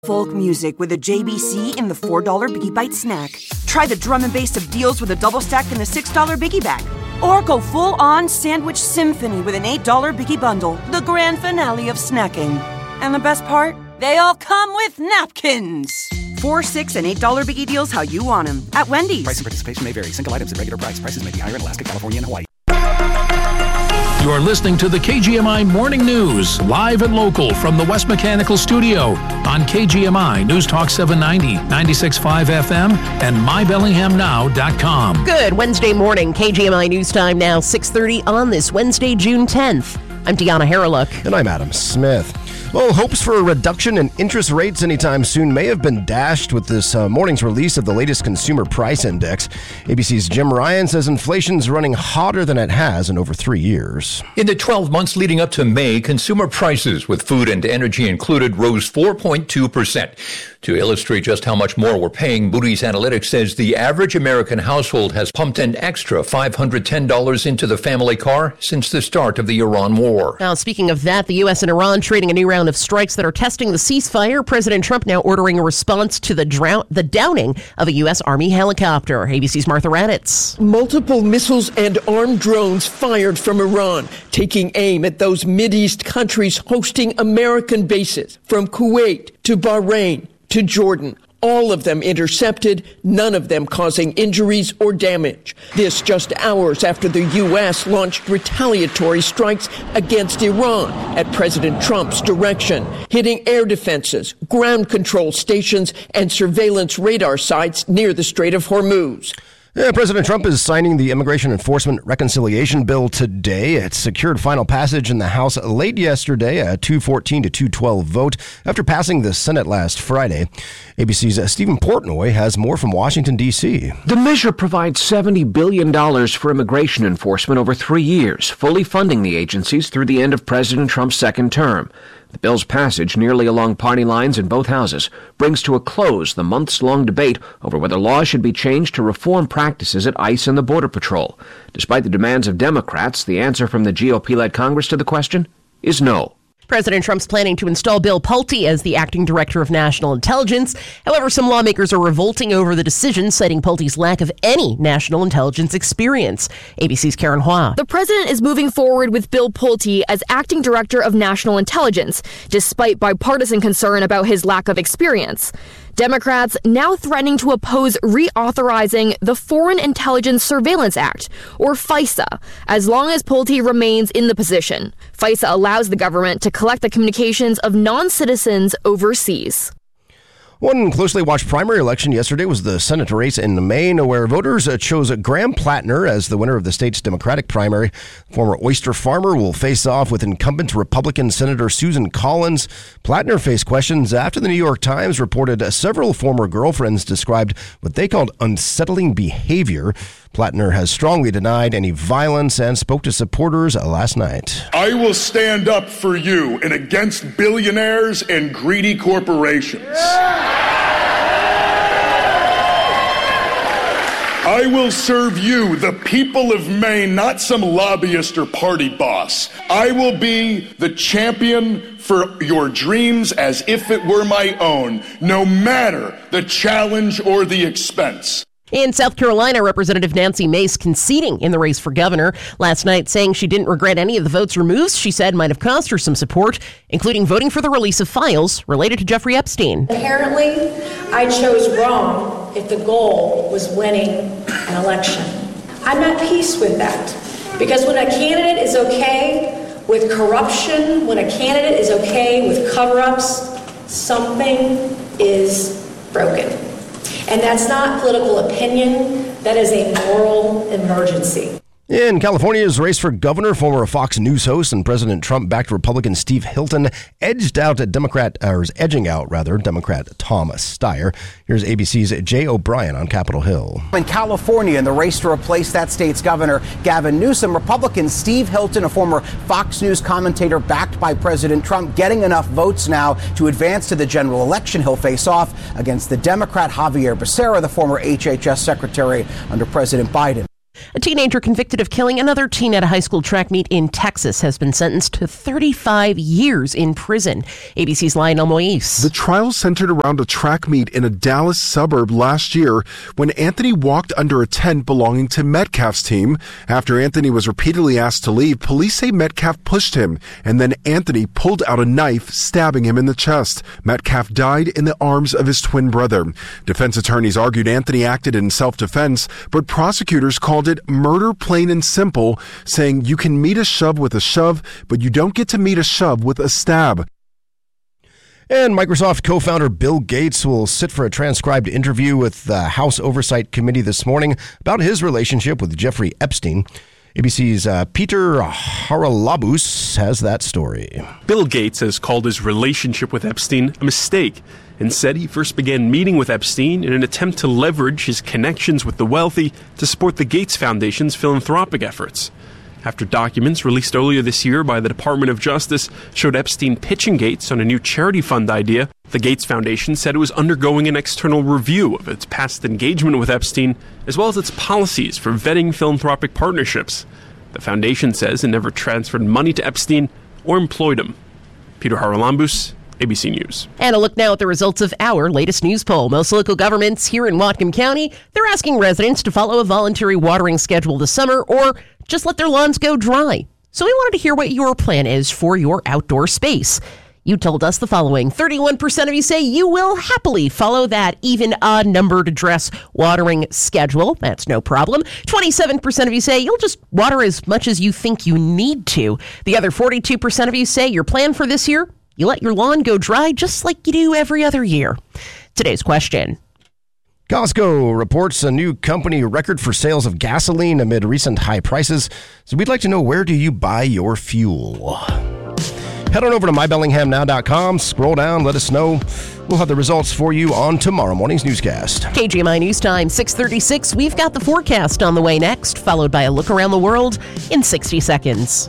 Folk music with a JBC in the $4 Biggie Bite snack. Try the drum and bass of deals with a double stack in the $6 Biggie Bag. Or go full-on sandwich symphony with an $8 Biggie Bundle, the grand finale of snacking. And the best part? They all come with napkins. $4, $6, and $8 Biggie deals how you want them. At Wendy's. Price and participation may vary. Single items at regular price. Prices may be higher in Alaska, California, and Hawaii. You're listening to the KGMI Morning News, live and local from the West Mechanical Studio on KGMI News Talk 790, 96.5 FM, and MyBellinghamNow.com. Good Wednesday morning. KGMI News Time now, 6:30 on this Wednesday, June 10th. I'm Deanna Harreluk. And I'm Adam Smith. Well, hopes for a reduction in interest rates anytime soon may have been dashed with this morning's release of the latest consumer price index. ABC's Jim Ryan says inflation's running hotter than it has in over 3 years. In the 12 months leading up to May, consumer prices, with food and energy included, rose 4.2%. To illustrate just how much more we're paying, Moody's Analytics says the average American household has pumped an extra $510 into the family car since the start of the Iran war. Now, speaking of that, the U.S. and Iran trading a new round of strikes that are testing the ceasefire. President Trump now ordering a response to the downing of a U.S. Army helicopter. ABC's Martha Raddatz. Multiple missiles and armed drones fired from Iran, taking aim at those Mideast countries hosting American bases, from Kuwait to Bahrain to Jordan. All of them intercepted, none of them causing injuries or damage. This just hours after the U.S. launched retaliatory strikes against Iran at President Trump's direction, hitting air defenses, ground control stations, and surveillance radar sites near the Strait of Hormuz. Yeah, President Trump is signing the Immigration Enforcement Reconciliation Bill today. It secured final passage in the House late yesterday, a 214 to 212 vote after passing the Senate last Friday. ABC's Stephen Portnoy has more from Washington, D.C. The measure provides $70 billion for immigration enforcement over 3 years, fully funding the agencies through the end of President Trump's second term. The bill's passage, nearly along party lines in both houses, brings to a close the months-long debate over whether laws should be changed to reform practices at ICE and the Border Patrol. Despite the demands of Democrats, the answer from the GOP-led Congress to the question is no. President Trump's planning to install Bill Pulte as the acting director of national intelligence. However, some lawmakers are revolting over the decision, citing Pulte's lack of any national intelligence experience. ABC's Karen Hua. The president is moving forward with Bill Pulte as acting director of national intelligence, despite bipartisan concern about his lack of experience. Democrats now threatening to oppose reauthorizing the Foreign Intelligence Surveillance Act, or FISA, as long as Pulte remains in the position. FISA allows the government to collect the communications of non-citizens overseas. One closely watched primary election yesterday was the Senate race in Maine, where voters chose Graham Plattner as the winner of the state's Democratic primary. Former oyster farmer will face off with incumbent Republican Senator Susan Collins. Plattner faced questions after the New York Times reported several former girlfriends described what they called unsettling behavior. Plattner has strongly denied any violence and spoke to supporters last night. I will stand up for you and against billionaires and greedy corporations. I will serve you, the people of Maine, not some lobbyist or party boss. I will be the champion for your dreams as if it were my own, no matter the challenge or the expense. In South Carolina, Representative Nancy Mace conceding in the race for governor last night, saying she didn't regret any of the votes removed she said might have cost her some support, including voting for the release of files related to Jeffrey Epstein. Apparently, I chose wrong if the goal was winning an election. I'm at peace with that, because when a candidate is okay with corruption, when a candidate is okay with cover-ups, something is broken. And that's not political opinion, that is a moral emergency. In California's race for governor, former Fox News host and President Trump-backed Republican Steve Hilton edging out Democrat Tom Steyer. Here's ABC's Jay O'Brien on Capitol Hill. In California, in the race to replace that state's governor, Gavin Newsom, Republican Steve Hilton, a former Fox News commentator backed by President Trump, getting enough votes now to advance to the general election. He'll face off against the Democrat Javier Becerra, the former HHS secretary under President Biden. A teenager convicted of killing another teen at a high school track meet in Texas has been sentenced to 35 years in prison. ABC's Lionel Moise. The trial centered around a track meet in a Dallas suburb last year when Anthony walked under a tent belonging to Metcalf's team. After Anthony was repeatedly asked to leave, police say Metcalf pushed him, and then Anthony pulled out a knife, stabbing him in the chest. Metcalf died in the arms of his twin brother. Defense attorneys argued Anthony acted in self-defense, but prosecutors called it murder plain and simple, saying you can meet a shove with a shove, but you don't get to meet a shove with a stab. And Microsoft co-founder Bill Gates will sit for a transcribed interview with the House Oversight Committee this morning about his relationship with Jeffrey Epstein. ABC's Peter Haralabous has that story. Bill Gates has called his relationship with Epstein a mistake and said he first began meeting with Epstein in an attempt to leverage his connections with the wealthy to support the Gates Foundation's philanthropic efforts. After documents released earlier this year by the Department of Justice showed Epstein pitching Gates on a new charity fund idea, the Gates Foundation said it was undergoing an external review of its past engagement with Epstein, as well as its policies for vetting philanthropic partnerships. The foundation says it never transferred money to Epstein or employed him. Peter Haralambous, ABC News. And a look now at the results of our latest news poll. Most local governments here in Whatcom County, they're asking residents to follow a voluntary watering schedule this summer or just let their lawns go dry. So we wanted to hear what your plan is for your outdoor space. You told us the following. 31% of you say you will happily follow that even odd numbered dress watering schedule. That's no problem. 27% of you say you'll just water as much as you think you need to. The other 42% of you say your plan for this year, you let your lawn go dry just like you do every other year. Today's question. Costco reports a new company record for sales of gasoline amid recent high prices. So we'd like to know, where do you buy your fuel? Head on over to mybellinghamnow.com, scroll down, let us know. We'll have the results for you on tomorrow morning's newscast. KGMI News Time, 6:36. We've got the forecast on the way next, followed by a look around the world in 60 seconds.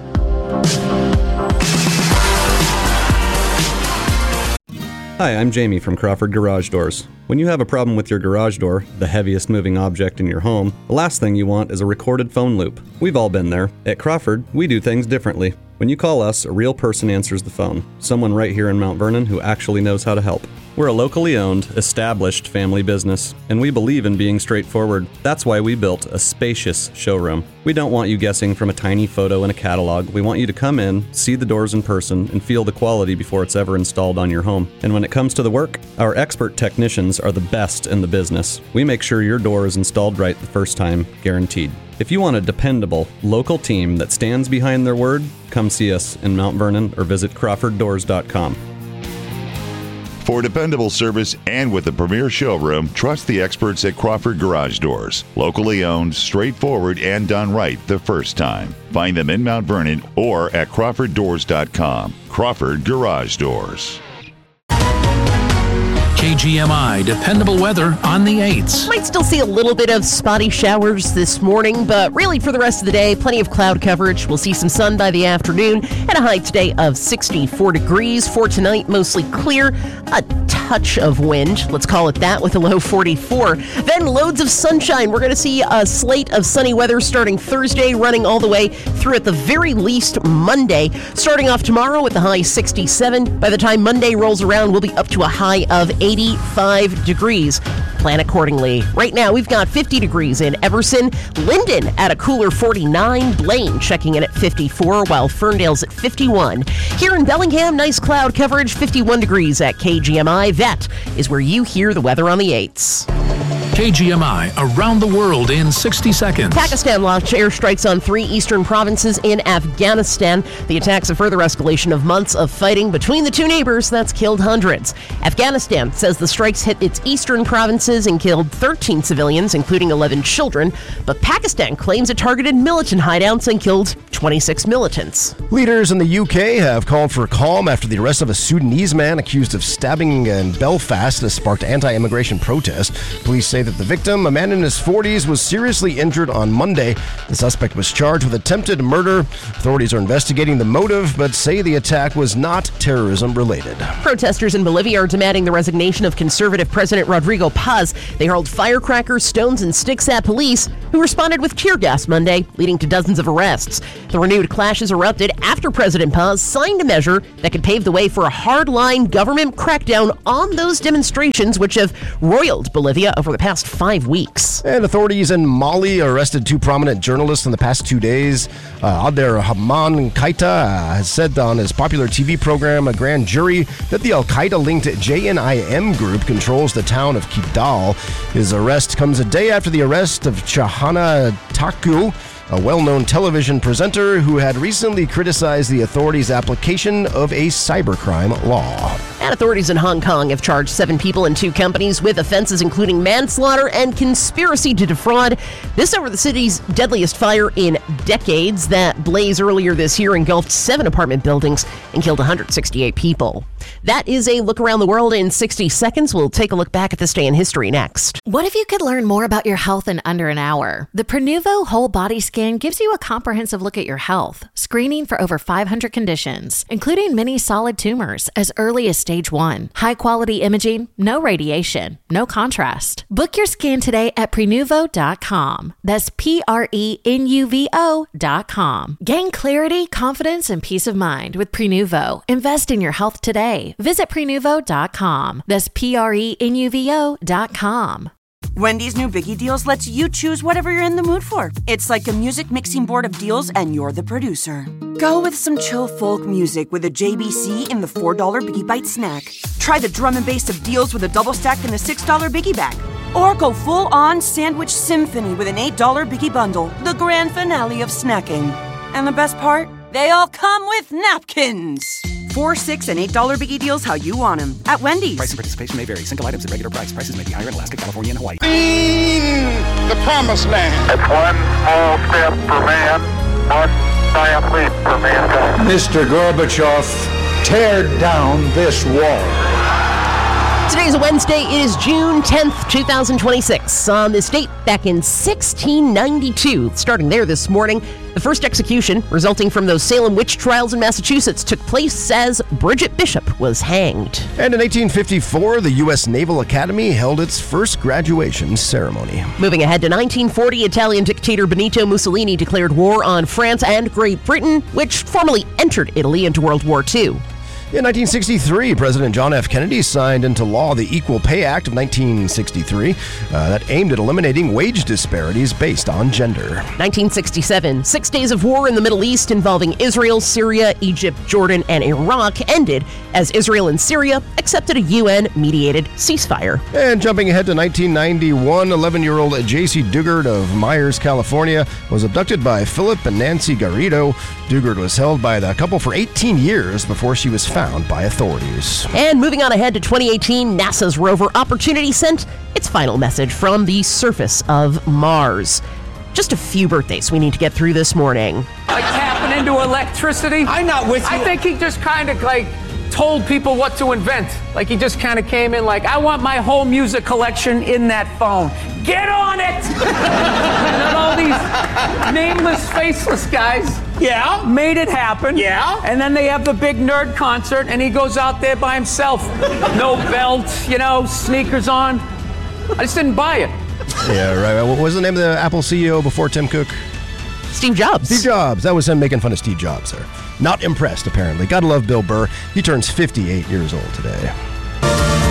Hi, I'm Jamie from Crawford Garage Doors. When you have a problem with your garage door, the heaviest moving object in your home, the last thing you want is a recorded phone loop. We've all been there. At Crawford, we do things differently. When you call us, a real person answers the phone. Someone right here in Mount Vernon who actually knows how to help. We're a locally owned, established family business, and we believe in being straightforward. That's why we built a spacious showroom. We don't want you guessing from a tiny photo in a catalog. We want you to come in, see the doors in person, and feel the quality before it's ever installed on your home. And when it comes to the work, our expert technicians are the best in the business. We make sure your door is installed right the first time, guaranteed. If you want a dependable, local team that stands behind their word, come see us in Mount Vernon or visit crawforddoors.com. For dependable service and with a premier showroom, trust the experts at Crawford Garage Doors. Locally owned, straightforward, and done right the first time. Find them in Mount Vernon or at crawforddoors.com. Crawford Garage Doors. KGMI dependable weather on the 8s. Might still see a little bit of spotty showers this morning, but really for the rest of the day, plenty of cloud coverage. We'll see some sun by the afternoon and a high today of 64 degrees. For tonight, mostly clear, a touch of wind, let's call it that, with a low 44. Then loads of sunshine. We're going to see a slate of sunny weather starting Thursday, running all the way through at the very least Monday. Starting off tomorrow with the high 67. By the time Monday rolls around, we'll be up to a high of 85 degrees. Plan accordingly. Right now, we've got 50 degrees in Everson, Linden at a cooler 49, Blaine checking in at 54, while Ferndale's at 51. Here in Bellingham, nice cloud coverage, 51 degrees at KGMI. That is where you hear the weather on the 8s. KGMI around the world in 60 seconds. Pakistan launched airstrikes on 3 eastern provinces in Afghanistan. The attack's a further escalation of months of fighting between the two neighbors that's killed hundreds. Afghanistan says the strikes hit its eastern provinces and killed 13 civilians, including 11 children. But Pakistan claims it targeted militant hideouts and killed 26 militants. Leaders in the UK have called for calm after the arrest of a Sudanese man accused of stabbing in Belfast that sparked anti-immigration protests. Police say that the victim, a man in his 40s, was seriously injured on Monday. The suspect was charged with attempted murder. Authorities are investigating the motive, but say the attack was not terrorism-related. Protesters in Bolivia are demanding the resignation of conservative President Rodrigo Paz. They hurled firecrackers, stones, and sticks at police. who responded with tear gas Monday, leading to dozens of arrests. The renewed clashes erupted after President Paz signed a measure that could pave the way for a hardline government crackdown on those demonstrations, which have roiled Bolivia over the past 5 weeks. And authorities in Mali arrested 2 prominent journalists in the past 2 days. Abderrahman Keita has said on his popular TV program, A Grand Jury, that the Al-Qaeda-linked JNIM group controls the town of Kidal. His arrest comes a day after the arrest of Chahana Taku, a well-known television presenter who had recently criticized the authorities' application of a cybercrime law. And authorities in Hong Kong have charged 7 people and 2 companies with offenses including manslaughter and conspiracy to defraud. This over the city's deadliest fire in decades. That blaze earlier this year engulfed 7 apartment buildings and killed 168 people. That is a look around the world in 60 seconds. We'll take a look back at this day in history next. What if you could learn more about your health in under an hour? The Prenuvo Whole Body Scan gives you a comprehensive look at your health, screening for over 500 conditions, including many solid tumors as early as stage 1. High-quality imaging, no radiation, no contrast. Book your scan today at Prenuvo.com. That's Prenuvo.com. Gain clarity, confidence, and peace of mind with Prenuvo. Invest in your health today. Visit Prenuvo.com. That's Prenuvo.com. Wendy's new Biggie Deals lets you choose whatever you're in the mood for. It's like a music mixing board of deals, and you're the producer. Go with some chill folk music with a JBC in the $4 Biggie Bite snack. Try the drum and bass of deals with a double stack in the $6 Biggie Bag. Or go full-on sandwich symphony with an $8 Biggie Bundle, the grand finale of snacking. And the best part? They all come with napkins. $4, $6, and $8 Biggie Deals how you want them at Wendy's. Price and participation may vary. Single items at regular price. Prices may be higher in Alaska, California, and Hawaii. The promised land. It's one small step for man, one giant leap for mankind. Mr. Gorbachev, tear down this wall. Today's a Wednesday. It is June 10th, 2026. On this date, back in 1692, starting there this morning, the first execution resulting from those Salem witch trials in Massachusetts took place as Bridget Bishop was hanged. And in 1854, the U.S. Naval Academy held its first graduation ceremony. Moving ahead to 1940, Italian dictator Benito Mussolini declared war on France and Great Britain, which formally entered Italy into World War II. In 1963, President John F. Kennedy signed into law the Equal Pay Act of 1963 that aimed at eliminating wage disparities based on gender. 1967, 6 days of war in the Middle East involving Israel, Syria, Egypt, Jordan, and Iraq ended as Israel and Syria accepted a UN-mediated ceasefire. And jumping ahead to 1991, 11-year-old J.C. Dugard of Myers, California, was abducted by Philip and Nancy Garrido. Dugard was held by the couple for 18 years before she was found by authorities. And moving on ahead to 2018, NASA's rover Opportunity sent its final message from the surface of Mars. Just a few birthdays we need to get through this morning. Like tapping into electricity? I'm not with you. I think he just kind of told people what to invent. Like he just kind of came in like, I want my whole music collection in that phone. Get on it! And all these nameless, faceless guys made it happen. Yeah. And then they have the big nerd concert and he goes out there by himself. No belt, sneakers on. I just didn't buy it. Yeah, right. What was the name of the Apple CEO before Tim Cook? Steve Jobs. Steve Jobs. That was him making fun of Steve Jobs there. Not impressed, apparently. Gotta love Bill Burr. He turns 58 years old today.